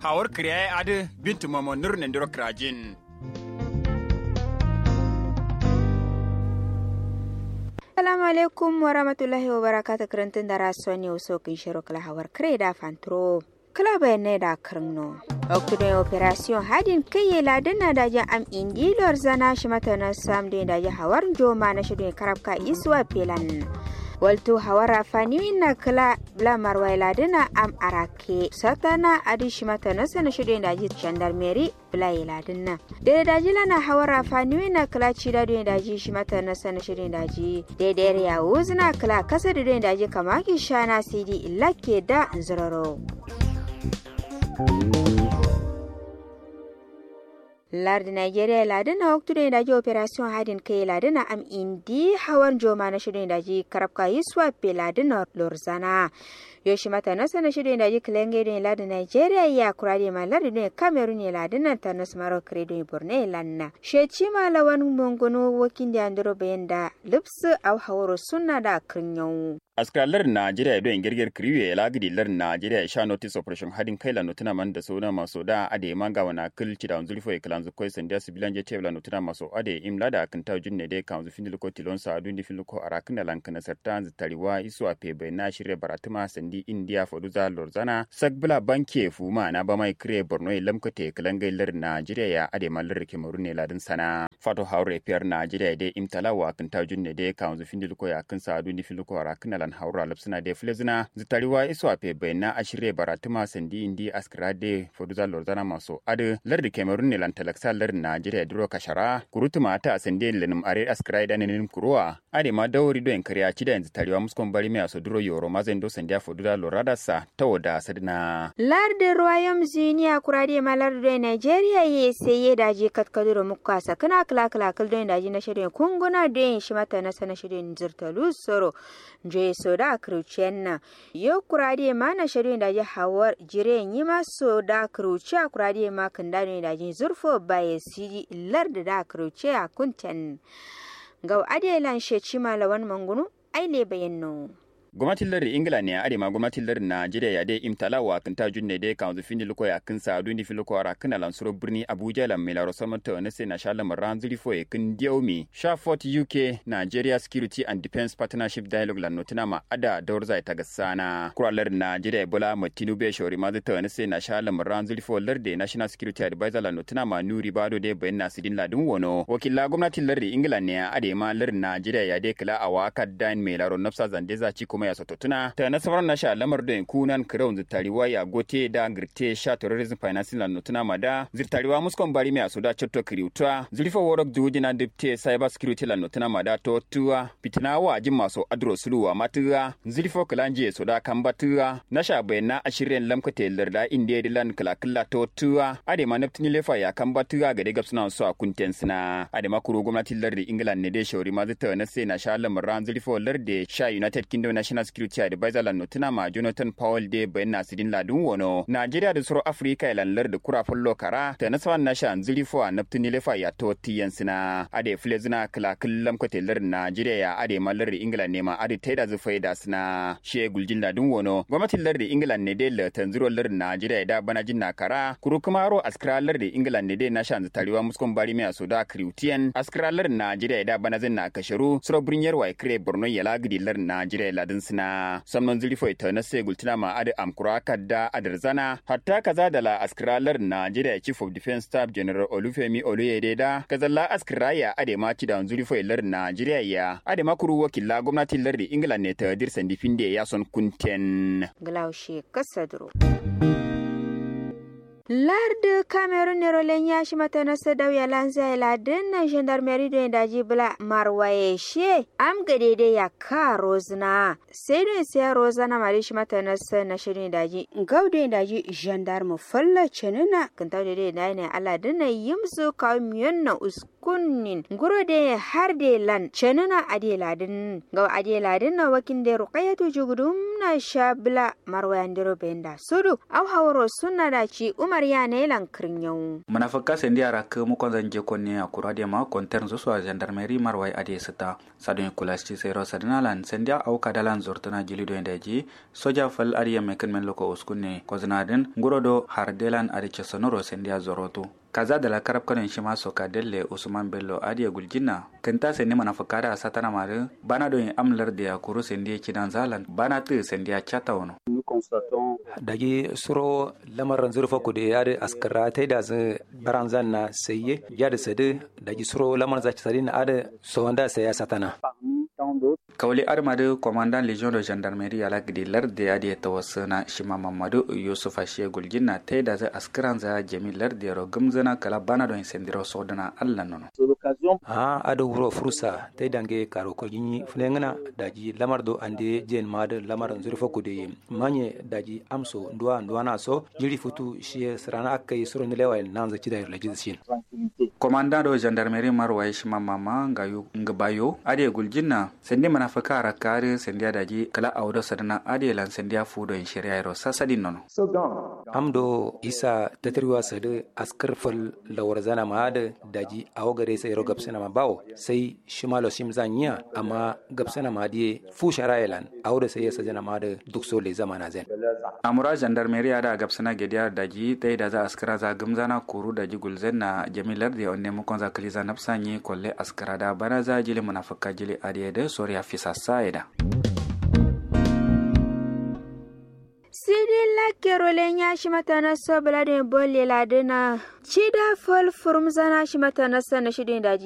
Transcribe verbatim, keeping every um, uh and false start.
hawar kriya ade bintu mamo nurne ndiro krajin. Assalamu alaikum wa rahmatullahi wa barakatuh karantun da rasuwan yau sokin shiro kala hawar kare da fantro. Kala bayanai da karno. Okudan operation hadin kai ladin na da am indi lor zana shi mata na sam da da hawar joma na shirin karabka iswa pelan. Walto hawara fani na kala blamar wailadina am arake satana adishi mata na sana shirin da ji gendarmerie blailadina. Da da ji lana hawara fani na kala cida da da ji shi mata na sana shirin da ji. Da da ya uzna kala kasa da da ji kamaki shana sidi illa ke da zuraro. Lardin Nigeria ladin na waktu da ji operation hadin kai ladin na am indi hawan joma na shirin da ji karabka yiswa pe ladin na lorzana yoshi mata na sana shirin da ji klenge da ladin Nigeria ya kurade ma ladin ne Cameroon ne ladin na tanas maro credo borne lanna shechi malawan mongono wakin da andro bayanda lipsu au hawro sunna da krinyau askalar Najeriya don girgir kriwe ya lagidi lar Najeriya sha notice operation hadin kai la notuna man da sona maso da ade manga wana kilci da zulfo iklan zu koi sanda sibilan je tebla notuna maso ade imla da kan tawjin ne dai kan zu finil ko tilon sa adun di finil ko arakin da lankana sartan zu tariwa isu a pebe na shirye baratuma sandi India foduza lorzana sagbla banke fuma na ba mai kre Borno lamkate kalangai lar Najeriya ya ade malar Cameroon ne ladin sana fato haure fiyar Najeriya dai imtalawa kan tawjin ne dai kan zu finil ko ya kan sa adun di finil ko arakin lan haura lapsina de flezina zitariwa iso ape bayna ashire baratuma sandi indi askrade foduza lorzana maso ade lardi Cameroon ne lan talaksa lar Najeriya duro kashara kurutuma ta sande lenum are askrade nenim kuruwa ade ma dawri do en kariya cida en zitariwa muskon bari me aso duro yoro mazendo sandi foduza lorada sa tawoda sadna lardi royam zinia kurade ma lardi Nigeria ye seye daji katkaduro mukasa kana kala kala kaldo daji na shirin kunguna de shimata na sana shirin zirtalu soro je soda kruchenna yo kurade mana shirin da ya hawar jiren yi ma soda kruce kurade ma kandane da jin zurfo baye siji illar da da kruce a kunten ga adelan sheci malawan mangunu aile bayanno gwamnatin lar Ingila ne a ma gwamnatin lar Najeriya ya dai imtalawa kan ta junne dai kan zu fini luko ya kan sa duni fili ko ara kan lansuro birni Abuja la melaro samanta ne sai na shala maran zuri fo e kan diomi Shafort U K Nigeria Security and Defence Partnership Dialogue la notina ma ada dawrza ta gasana kuralar Najeriya Bola Tinubu shori ma ta ne sai na shala maran zuri fo lar de National Security Advisor la notina ma Nuri Bado dai bayan nasidin ladin wono wakilla gwamnatin lar Ingila ne a ma lar Najeriya ya dai kala awaka dan melaro nafsa zande za ci kuma ya sototuna ta nasarar na sha lamar da kunan crown zitariwa ya gote da ngirte sha terrorism financing la notuna mada zitariwa muskon bari me asoda chotto kriuta zurifa worok dujina dipte cyber security la notuna mada to tuwa pitina wa jin maso adro suluwa matuwa zurifa kalanje soda kambatuwa na sha bayna ashirin lamkate larda inde dilan kala kala to tuwa ade manaptini lefa ya kambatuwa ga de gapsuna so akuntensina ade makuru gwamnati lardi England ne de shori ma zita na sai na sha lamar zurifa lardi sha United Kingdom National Security Advisor la notuna ma Jonathan Powell de bayan sidin ladun wono Nigeria da suro Africa ilanlar da kurafin lokara ta nasawan nasha anzili fo naftini lefa ya to tiyansina ade flezina kala kullam kotelar Nigeria ya ade malar England ne ma ade taida zu faida sina she guljin ladun wono gwamnatin lar da England ne de la tanzuro lar Nigeria da bana jinna kara kuru kumaro askralar da England ne de nasha anzitariwa muskon bari me asoda kriutian askralar Nigeria da bana zinna kasharu suro brinyar wa kre Borno ya lagidi lar Nigeria ladin sina samnon zilifo ita na sai gultina ma adi amkura kadda adarzana hatta kaza da la askiralar Nigeria Chief of Defense Staff General Olufemi Oluyede da kazalla askira ya ade ma ci da zilifo lar Nigeria ya ade ma kuru wakilla gwamnatin lar England ne ta dirsan difinde ya son kunten glaushe kasadro Lard Cameroon ne rolen ya shi mata na sadau ya lanza ya ladin na gendarmerie da daji bula marwaye she am gade da ya ka rozna sai da sai rozna mari shi mata na na shirin daji gaude daji gendarme falla cenuna kan ta da da ne aladin na yimsu ka miyon na uskunnin guro da har da lan cenuna ade ladin ga ade ladin na wakin da ruqayatu jugudum na shabla marwayan diro benda sudu au hawro sunna da ci umar Mariya ne lankirin yau. Manafaka sendi arak mu konzan je konni akura de ma kontern zo so gendarmerie marwai ade sita sadon kulasti sero sadinalan sendi au kadalan zortana jilido endaji soja fal ariya meken men loko uskunne koznaden ngurodo hardelan ade chesonoro sendi azoroto kaza da la karab kanon shima soka delle Usman Bello adiya guljina kenta sendi manafaka da satana mare bana don amlar de akuru sendi kidan zalan bana tu sendi chata wono dagi suro lamarin zurfa ku da yare askara ta da zan baranzan na saye ya da sadu dagi suro lamarin zaki sadi na ada so wanda sai ya satana kawli armadu commandant legion de gendarmerie ala gidi larde adi tawassana shima mamadu yusuf ashe gulginna ta da zai askaran za jami larde ro gumzana kala bana don sendiro sodana Allah nono ha ada wuro fursa ta dange karo ko ginyi fulengana daji lamar do ande jen madu lamarin zurfa ku da manye daji amso ndwa ndwa na so yiri futu shi sarana akai suro ne lewa nan za kida yarlaji shin commandant do gendarmerie marwa shima mama ngayu ngabayo adi gulginna sendi manafaka rakare sendi daji kala awdo sadana adi lan sendi fudo in shari'a ro sasadi nono amdo isa tatriwa sade askar fal lawar zana ma da daji awgare sai ro gabsana ma bawo sai shimalo simzanya amma gabsana ma die fu shara'ilan awdo sai ya sajana ma da duk so le zamana zen amura gendarmerie da gabsana gediya daji tai da za askara za gumzana kuru daji gulzen na jamilar da onne mu konza kliza nafsanyi kolle askara da bana za jili munafaka jili adi da soriya fisa saida Sidi la kerolen ya shi mata na so bala da bolle ladina. Chida fol furumzana shi mata na sana shidin daji.